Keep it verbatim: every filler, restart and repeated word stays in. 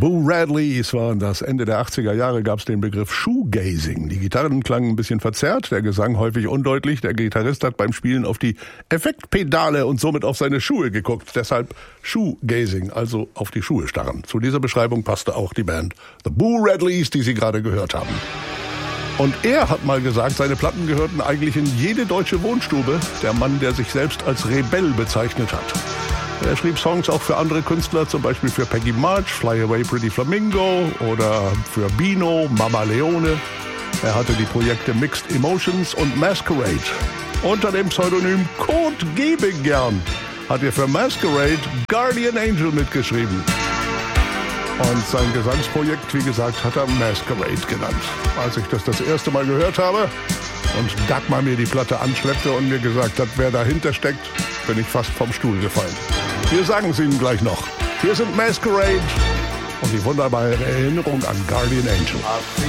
Boo Radleys waren das. Ende der achtziger Jahre gab es den Begriff Shoegazing. Die Gitarren klangen ein bisschen verzerrt, der Gesang häufig undeutlich. Der Gitarrist hat beim Spielen auf die Effektpedale und somit auf seine Schuhe geguckt. Deshalb Shoegazing, also auf die Schuhe starren. Zu dieser Beschreibung passte auch die Band The Boo Radleys, die Sie gerade gehört haben. Und er hat mal gesagt, seine Platten gehörten eigentlich in jede deutsche Wohnstube. Der Mann, der sich selbst als Rebell bezeichnet hat. Er schrieb Songs auch für andere Künstler, zum Beispiel für Peggy March, Fly Away Pretty Flamingo oder für Bino, Mama Leone. Er hatte die Projekte Mixed Emotions und Masquerade. Unter dem Pseudonym Kurt Gebegern hat er für Masquerade Guardian Angel mitgeschrieben. Und sein Gesangsprojekt, wie gesagt, hat er Masquerade genannt. Als ich das das erste Mal gehört habe und Dagmar mir die Platte anschleppte und mir gesagt hat, wer dahinter steckt, bin ich fast vom Stuhl gefallen. Wir sagen es Ihnen gleich noch. Hier sind Masquerade und die wunderbare Erinnerung an Guardian Angel.